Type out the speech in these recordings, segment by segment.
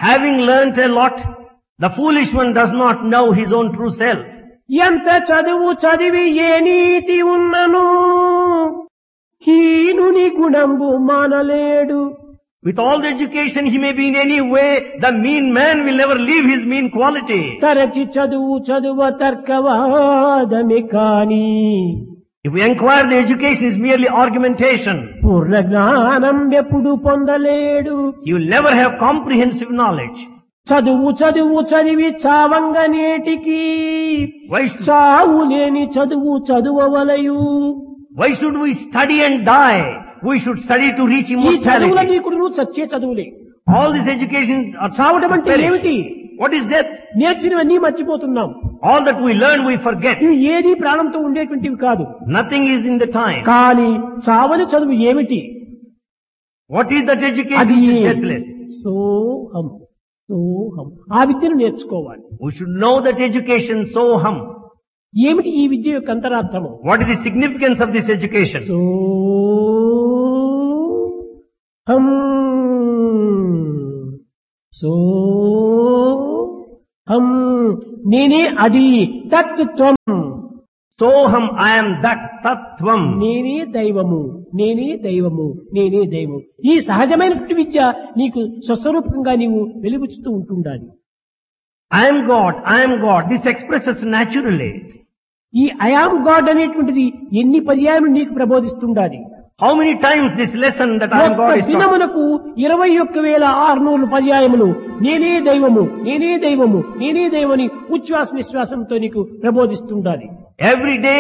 Having learnt a lot, the foolish one does not know his own true self. ఎంత చదువు చదివి ఏ నీతి ఉన్నను హీనుని గుణంబు మానలేడు. With all the education he may be in any way, the mean man will never leave his mean quality. తరచి చదువు చదువ తర్కవాదమే కాని If we inquire, the education is merely argumentation. పూర్ణ జ్ఞానం ఎప్పుడు పొందలేడు. He will never have comprehensive knowledge. చదువు చదువు చదివి చావంగ నేటికి Why should, చావు లేని చదువు చదువవలయు. why should we study and die? We should study to reach ఈ చదువుల immortality. నీకుడు చచ్చే చదువులే. All this education are చావడం అంటే perish. ఏమిటి? What is death? నేర్చినవన్నీ మర్చిపోతున్నాం. All that we learn we forget. ఇవి ఏది ప్రాణంతో ఉండేటువంటివి కాదు. Nothing is in the time. కానీ చావని చదువు ఏమిటి? What is that education అది which is deathless? సోహం సోహం. ఆ విద్యను నేర్చుకోవాలి. We should know that education, soham. ఏమిటి ఈ విద్య యొక్క అంతరార్థము? What is the significance of this education? సోహం సోహం నేనే అది తత్వం. Soham, I am that tattvam. నేనే దైవము నేనే దైవము నేనే దైవము. ఈ సహజమైనటువంటి విద్య నీకు స్వస్వరూపంగా నీవు వెలుగుచుతూ ఉంటుండాలి. I am God, I am God. This expresses naturally. ఈ ఐఆమ్ గాడ్ అనేటువంటిది ఎన్ని పర్యాయములు నీకు ప్రబోధిస్తుండాలి. How many times this lesson that I am God is taught? దినమునకు 21,600 పర్యాయములు నేనే దైవము నేనే దైవము నేనే దైవని ఉచ్ఛ్వాస నిశ్వాసంతో నీకు ప్రబోధిస్తుండాలి. Every day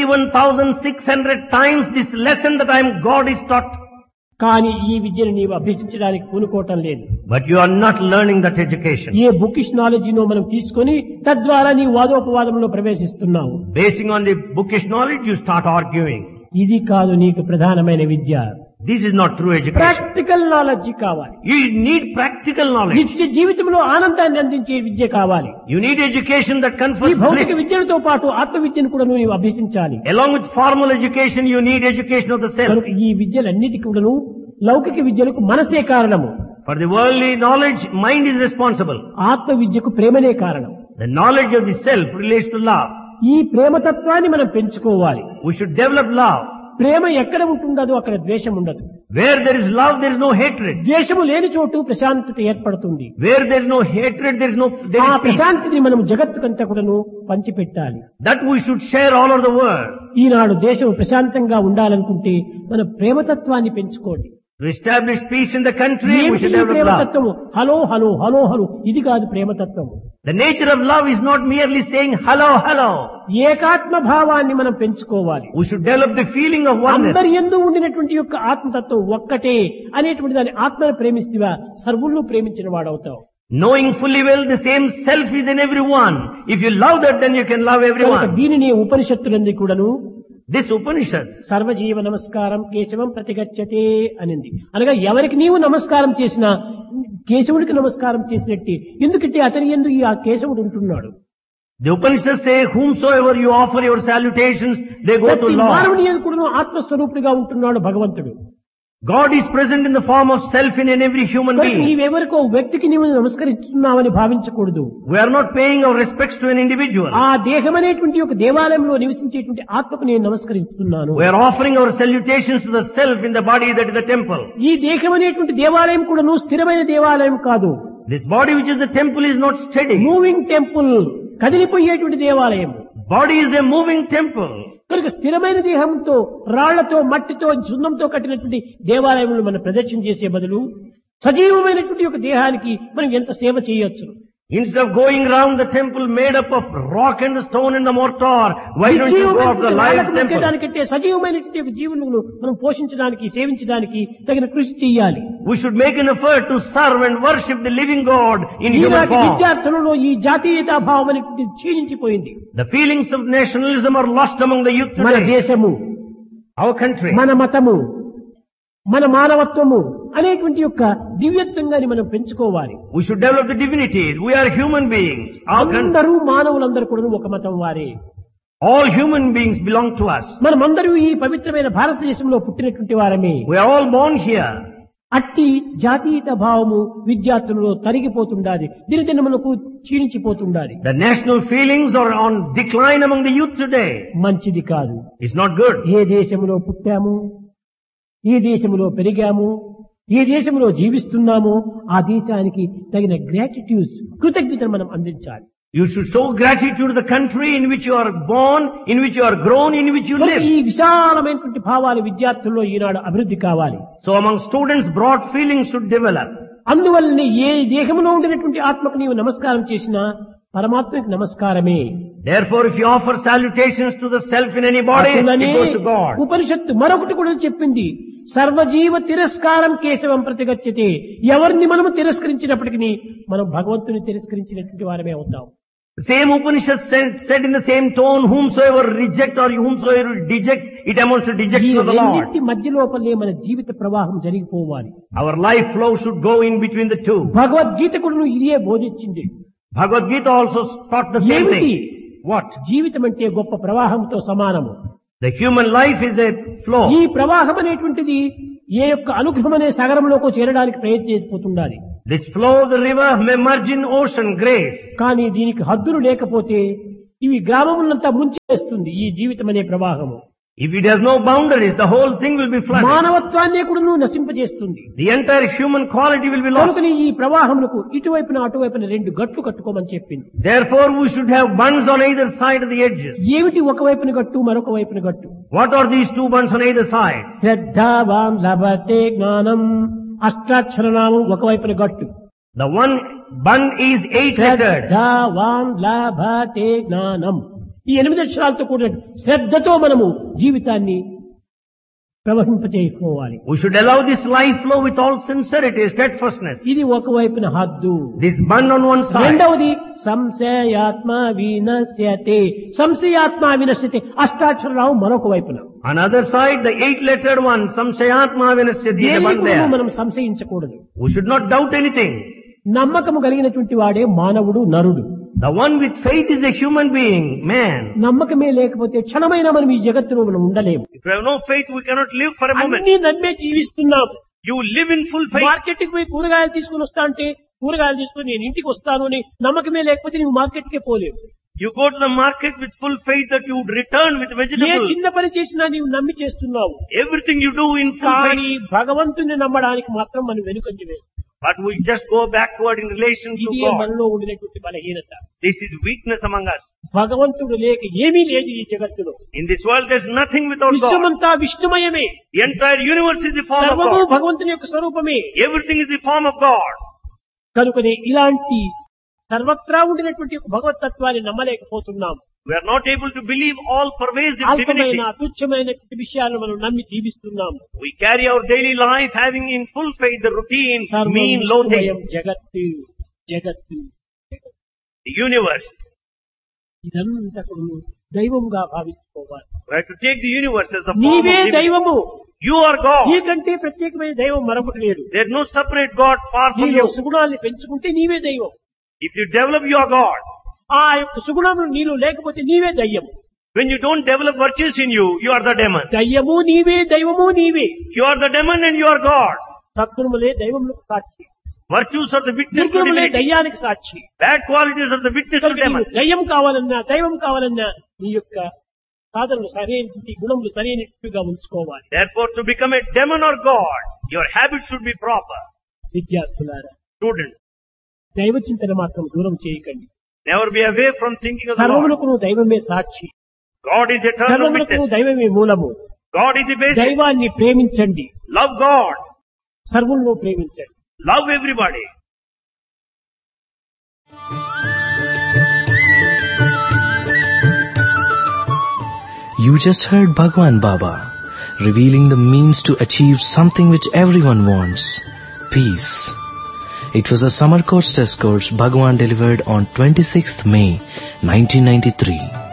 21,600 times this lesson that I am God is taught. కానీ ఈ విద్యను నీవు అభ్యసించడానికి పూనుకోవటం లేదు. But you are not learning that education. A bookish నాలెడ్జినో మనం తీసుకొని తద్వారా నీ వాదోపవాదంలో ప్రవేశిస్తున్నావు. Basing on the bookish knowledge, you start arguing. ఇది కాదు నీకు ప్రధానమైన విద్య. This is not true education. Practical knowledge కావాలి. You need practical knowledge. నిత్య జీవితంలో ఆనందాన్ని అందించే విద్య కావాలి. You need education that ఈ confers భౌతిక bliss. విద్యలతో పాటు ఆత్మ విద్యను కూడా నీవు అభ్యసించాలి. Along with formal education, you need education of the self. కనుక ఈ విద్యలన్నిటికీ కూడాను లౌకిక విద్యలకు మనసే కారణము. For the worldly knowledge, mind is responsible. ఆత్మ విద్యకు ప్రేమనే కారణం. The knowledge of the self relates to love. ఈ ప్రేమతత్వాన్ని మనం పెంచుకోవాలి. We should develop love. ప్రేమ ఎక్కడ ఉంటుండదో అక్కడ ద్వేషం ఉండదు. Where there is love, there is no hatred. ద్వేషము లేని చోటు ప్రశాంతత ఏర్పడుతుంది. Where there is no hatred, there is ఆ peace. ప్రశాంతిని మనం జగత్తుకంతా కూడాను పంచిపెట్టాలి. That we should share all over the world. ఈనాడు దేశం ప్రశాంతంగా ఉండాలనుకుంటే మన ప్రేమతత్వాన్ని పెంచుకోండి. To establish peace in the country, we ఏమిటి should ఈ develop love. ప్రేమతత్వము? Hello hello hello hello ఇది కాదు ప్రేమతత్వము. The nature of love is not merely saying hello, hello. ఏకాత్మ భావాన్ని మనం పెంచుకోవాలి. We should develop the feeling of oneness. అందరి యందు ఉండినటువంటి యొక్క ఆత్మతత్వం ఒక్కటే అనేటువంటి దాని ఆత్మను ప్రేమిస్తేవా సర్వులను ప్రేమించిన వాడవుతావు. Knowing fully well the same self is in everyone. If you love that, then you can love కనుక everyone. దీనిని ఉపనిషత్తులన్నీ కూడాను This Upanishads, సర్వజీవ నమస్కారం కేశవం ప్రతిగచ్చతే అనింది. అనగా ఎవరికి నీవు నమస్కారం చేసినా కేశవుడికి నమస్కారం చేసినట్టే. ఎందుకంటే అతని యందు ఈ ఆ కేశవుడు ఉంటున్నాడు. the Upanishads say, whomsoever you offer your salutations, they go to ప్రతి Lord. మానవుని యందు కూడాను ఆత్మస్వరూపుడిగా ఉంటున్నాడు భగవంతుడు. God is present in the form of self in every human కనుక being. నీవెవరికో వ్యక్తికి నీవు నమస్కరిస్తున్నావని భావించకూడదు. We are not paying our respects to an individual. ఆ దేహం అనేటువంటి ఒక దేవాలయంలో నివసించేటువంటి ఆత్మకు నేను నమస్కరిస్తున్నాను. We are offering our salutations to the self in the body that is the temple. ఈ దేహం అనేటువంటి దేవాలయం కూడా స్థిరమైన దేవాలయం కాదు. This body which is the temple is not steady. Moving temple, కదిలిపోయేటువంటి దేవాలయం. Body is a moving temple. కనుక స్థిరమైన దేహంతో రాళ్లతో మట్టితో సున్నంతో కట్టినటువంటి దేవాలయములు మనం ప్రదక్షిణ చేసే బదులు సజీవమైనటువంటి ఒక దేహానికి మనం ఎంత సేవ చేయొచ్చు. Instead of going round the temple made up of rock and the stone and the mortar, why don't you go up the live temple? దానికంటే సజీవమైనటువంటి ఒక జీవులను మనం పోషించడానికి సేవించడానికి తగిన కృషి చేయాలి. We should make an effort to serve and worship the living God in human ఈనాటి form. విద్యార్థులలో ఈ జాతీయతా భావం అనేటువంటి క్షీణించిపోయింది. The feelings of nationalism are lost among the youth మన today. దేశము, Our country. మన మతము, మన మానవత్వము అనేటువంటి యొక్క దివ్యత్వంగాని మనం పెంచుకోవాలి. We should develop the divinity. We are human beings. Our country. అందరూ మానవులందరూ కూడా ఒక మతం వారే. All human beings belong to us. మనమందరూ ఈ పవిత్రమైన భారతదేశంలో పుట్టినటువంటి వారమే. We are all born here. అట్టి జాతీయత భావము విద్యార్థులలో తరిగిపోతుండాలి, దినదినములకు క్షీణించిపోతుండాలి. The national feelings are on decline among the youth today. మంచిది కాదు. It's not good. ఏ దేశంలో పుట్టాము, ఏ దేశంలో పెరిగాము, ఏ దేశంలో జీవిస్తున్నామో ఆ దేశానికి తగిన గ్రాటిట్యూడ్, కృతజ్ఞతను మనం అందించాలి. You should show gratitude to the country in which you are born, in which you are grown, in which you live. ఈ విశాలమైనటువంటి భావాలు విద్యార్థుల్లో ఈనాడు అభివృద్ధి కావాలి. So among students, broad feelings should develop. అందువల్లనే ఏ దేహంలో ఉండినటువంటి ఆత్మకు నీవు నమస్కారం చేసినా పరమాత్మకి నమస్కారమే. Therefore, if you offer salutations to the self in any body, it goes to God. ఉపనిషత్తు మరొకటి కూడా చెప్పింది, సర్వజీవ తిరస్కారం కేశవం ప్రతిగచ్చతే. ఎవరిని మనము తిరస్కరించినప్పటికీ మనం భగవంతుని తిరస్కరించినటువంటి వారమే అవుతాం. The same Upanishad said in the same tone, whomsoever reject or whomsoever deject, it amounts to dejection of the Lord. ఈ మధ్య లోపలే మన జీవిత ప్రవాహం జరిగిపోవాలి. Our life flow should go in between the two. Bhagavad Gita కూడా ఇదే బోధించింది. Bhagavad Gita also taught the same thing. What? జీవితం అంటే గొప్ప ప్రవాహంతో సమానము. The human life is a flow. ఈ ప్రవాహం అనేటువంటిది ఏ యొక్క అనుగ్రహం అనే సాగరంలోకి చేరడానికి ప్రయత్నించిపోతుండాలి. This flow of the river may merge in ocean, grace. కానీ దీనికి హద్దులు లేకపోతే ఇవి గ్రామములంతా ముంచేస్తుంది ఈ జీవితం అనే ప్రవాహము. If it has no boundaries, the whole thing will be flooded. మానవత్వాన్ని కూడా నశింపజేస్తుంది. The entire human quality will be lost. కనుకని ఈ ప్రవాహములకు ఇటువైపున అటువైపున రెండు గట్లు కట్టుకోమని చెప్పింది. Therefore, we should have bunds on either side of the edges. ఏమిటి ఒకవైపున గట్టు మరొక వైపున గట్టు? What are these two bunds on either side? శ్రద్ధావాన్ లభతే జ్ఞానం, అష్టాక్షరనామం ఒకవైపున గట్టు. The one bund is 8-lettered. శ్రద్ధావాన్ లభతే జ్ఞానం. ఈ 8 అక్షరాలతో కూడిన శ్రద్ధతో మనము జీవితాన్ని ప్రవహింపచేసుకోవాలి. We should allow this life flow with all sincerity, steadfastness. ఇది ఒకవైపున హద్దు. This bund on one side. రెండవది సంశయాత్మ వినశ్యతే. సంశయాత్మ వినశ్యతే అష్టాక్షరనామం మరొక వైపున. Another side, the 8-lettered one, Samshayatma Vinasyati, the one there. మనం సంశయించకూడదు. We should not doubt anything. నమ్మకము కలిగినటువంటి వాడే మానవుడు, నరుడు. The one with faith is a human being, man. నమ్మకమే లేకపోతే క్షణమైనా మనం ఈ జగత్తులో మనం ఉండలేము. If we have no faith, we cannot live for a moment. అన్ని నమ్మే జీవిస్తున్నాం. You live in full faith. మార్కెట్కి పోయి కూరగాయలు తీసుకుని వస్తా అంటే కూరగాయలు తీసుకుని నేను ఇంటికి వస్తాను అని నమ్మకమే లేకపోతే నువ్వు మార్కెట్కే పోలేవు. You go to the market with full faith that you would return with A vegetables. చిన్న పని చేసినా నీవు నమ్మి చేస్తున్నావు. Everything you do in full కానీ faith. భగవంతుని నమ్మడానికి మాత్రం మనం వెనుకంజ వేస్తాం. But we just go backward in relation to ఇది God. మనలో ఉండినటువంటి బలహీనత. This is weakness among us. భగవంతుడు లేక ఏమీ లేదు ఈ జగత్తులో. In this world there's nothing without God. విశ్వమంతా విష్ణుమయమే. The entire universe is the form of సర్వము God. భగవంతుని యొక్క స్వరూపమే. Everything is the form of God. కనుకనే ఇలాంటి సర్వత్రా ఉండినటువంటి భగవతత్వాన్ని నమ్మలేకపోతున్నాం. We are not able to believe all pervasive divinity. అల్పమైన తుచ్చమైన విషయాలను మనం నమ్మి జీవిస్తున్నాము. We carry our daily life having in full faith the routine, సర్వం mean, low విష్ణుమయం things. జగత్తు జగత్తు The universe. ఇదంతా కూడా దైవంగా భావించుకోవాలి. We have to take the universe as the form of నీవే divinity. దైవము. You are God. నీకంటే ప్రత్యేకమైన దైవం మరొకటి లేదు. There is no separate God far from నీలో you. సుగుణాన్ని పెంచుకుంటే నీవే దైవం. If you develop, you are God. ఆ యొక్క సుగుణములు నీలో లేకపోతే నీవే దయ్యము. When you don't develop virtues in you, you are the demon. దయ్యము నీవే, దైవము నీవే. You are the demon and you are God. సద్గుణములే దైవములకు Sakshi. Virtues are the witness to దుర్గుణములే divinity. దయ్యానికి Sakshi. Bad qualities are the witness to demon. దయ్యం కావాలన్నా దైవం కావాలన్నా నీ యొక్క సాధనలు సరైన గుణములు సరైనట్టుగా ఉంచుకోవాలి. Therefore, to become a demon or God, your habits should be proper. విద్యార్థులారా, Students, దైవ చింతన మాత్రం దూరం చేయకండి. never be away from thinking of the Lord. సర్వములకు దైవమే సాక్షి. God is eternal సర్వములకు witness. దైవమే మూలము. God is the basic. దైవాన్ని ప్రేమించండి, Love God. సర్వులను ప్రేమించండి. Love everybody. You just heard Bhagwan Baba, revealing the means to achieve something which everyone wants, peace. It was a summer course test course Bhagwan delivered on 26th May 1993.